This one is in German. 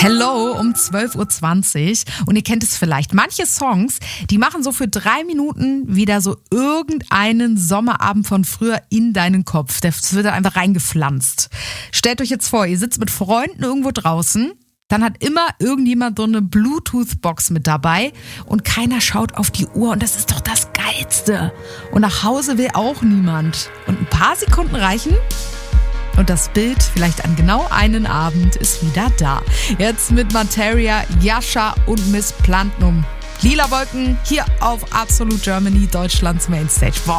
Hello um 12.20 Uhr. Und ihr kennt es vielleicht. Manche Songs, die machen so für 3 Minuten wieder so irgendeinen Sommerabend von früher in deinen Kopf. Das wird dann einfach reingepflanzt. Stellt euch jetzt vor, ihr sitzt mit Freunden irgendwo draußen. Dann hat immer irgendjemand so eine Bluetooth-Box mit dabei und keiner schaut auf die Uhr und das ist doch das Geilste. Und nach Hause will auch niemand. Und ein paar Sekunden reichen und das Bild vielleicht an genau einen Abend ist wieder da. Jetzt mit Materia, Yasha und Miss Plantnum. Lila Wolken hier auf Absolute Germany, Deutschlands Mainstage. Boah.